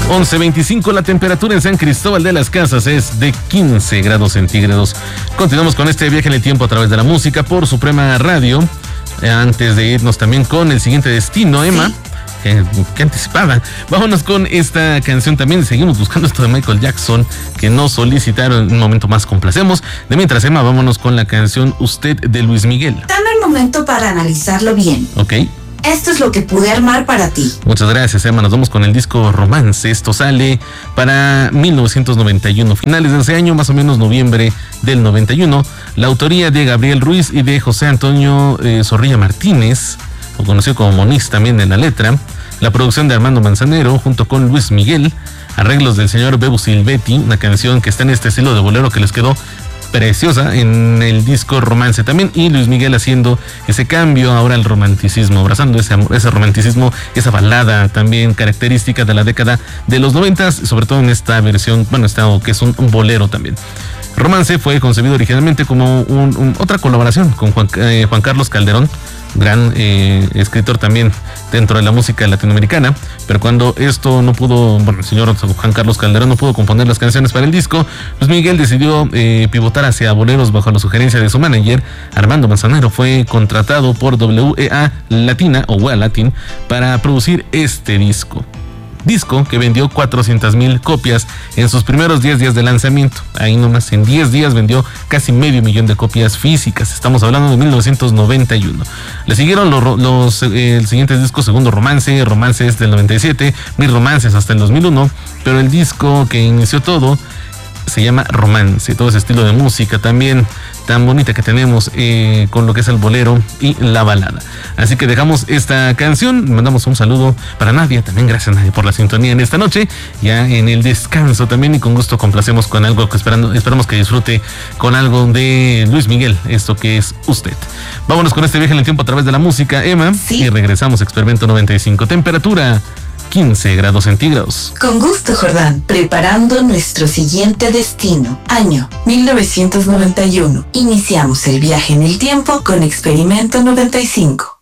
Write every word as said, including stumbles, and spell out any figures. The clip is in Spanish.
once veinticinco, la temperatura en San Cristóbal de las Casas es de quince grados centígrados. Continuamos con este viaje en el tiempo a través de la música por Suprema Radio. Eh, antes de irnos también con el siguiente destino, Emma. ¿Sí? Qué, qué anticipada. Vámonos con esta canción también. Seguimos buscando esto de Michael Jackson que nos solicitaron. Un momento más complacemos. De mientras, Emma, vámonos con la canción Usted de Luis Miguel. Dame un momento para analizarlo bien. Ok. Esto es lo que pude armar para ti. Muchas gracias, Emma. Nos vamos con el disco Romance. Esto sale para mil novecientos noventa y uno, finales de ese año, más o menos noviembre del noventa y uno. La autoría de Gabriel Ruiz y de José Antonio eh, Zorrilla Martínez, o conocido como Moniz también en la letra. La producción de Armando Manzanero junto con Luis Miguel. Arreglos del señor Bebo Silvetti, una canción que está en este estilo de bolero que les quedó preciosa en el disco Romance también, y Luis Miguel haciendo ese cambio ahora al romanticismo, abrazando ese amor, ese romanticismo, esa balada también característica de la década de los noventas, sobre todo en esta versión, bueno, esta que es un, un bolero también. Romance fue concebido originalmente como un, un, otra colaboración con Juan, eh, Juan Carlos Calderón, gran eh, escritor también dentro de la música latinoamericana, pero cuando esto no pudo, bueno, el señor Juan Carlos Calderón no pudo componer las canciones para el disco, pues Miguel decidió eh, pivotar hacia boleros bajo la sugerencia de su manager. Armando Manzanero fue contratado por W E A Latina o W E A Latin para producir este disco. Disco que vendió cuatrocientas mil copias en sus primeros diez días de lanzamiento. Ahí nomás, en diez días vendió casi medio millón de copias físicas. Estamos hablando de mil novecientos noventa y uno. Le siguieron los, los eh, el siguiente disco, Segundo Romance. Romance es del noventa y siete, Mis Romances hasta el dos mil uno. Pero el disco que inició todo se llama Romance. Todo ese estilo de música también tan bonita que tenemos eh, con lo que es el bolero y la balada. Así que dejamos esta canción, mandamos un saludo para Nadia, también gracias Nadia por la sintonía en esta noche, ya en el descanso también, y con gusto complacemos con algo que esperando, esperamos que disfrute con algo de Luis Miguel, esto que es Usted. Vámonos con este viaje en el tiempo a través de la música, Emma, sí. Y regresamos a Experimento noventa y cinco, temperatura quince grados centígrados. Con gusto, Jordán. Preparando nuestro siguiente destino. Año mil novecientos noventa y uno. Iniciamos el viaje en el tiempo con Experimento noventa y cinco.